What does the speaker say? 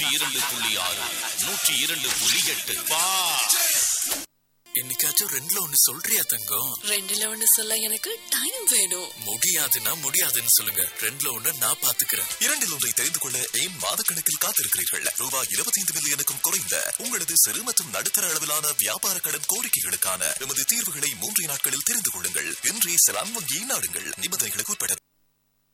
202.6 102.8 வா. என்னைக்காச்சும் ரெண்டுல ஒண்ணு சொல்றியா தங்கம்? ரெண்டுல ஒண்ணு சொல்ல எனக்கு டைம் வேணும். முடியாதுன்னா முடியாதுன்னு சொல்லுங்க. ரெண்டுல ஒண்ணு நான் பாத்துக்கிறேன். இரண்டில் ஒன்றை தெரிந்து கொள்ள ஏன் மாதக்கணக்கில் காத்திருக்கிறீர்கள்? ரூபாய் 25 மில்லியனுக்கும் குறைந்த உங்களது சிறு மற்றும் நடுத்தர அளவிலான வியாபார கடன் கோரிக்கைகளுக்கான எமது தீர்வுகளை 3 நாட்களில் தெரிந்து கொள்ளுங்கள். இன்றே செலான் வங்கியை நாடுங்கள். நிபந்தனைகளுக்கு உட்பட